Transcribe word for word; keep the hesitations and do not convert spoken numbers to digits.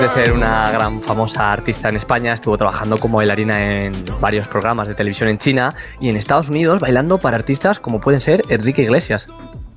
De ser una gran famosa artista en España, estuvo trabajando como bailarina en varios programas de televisión en China y en Estados Unidos bailando para artistas como pueden ser Enrique Iglesias.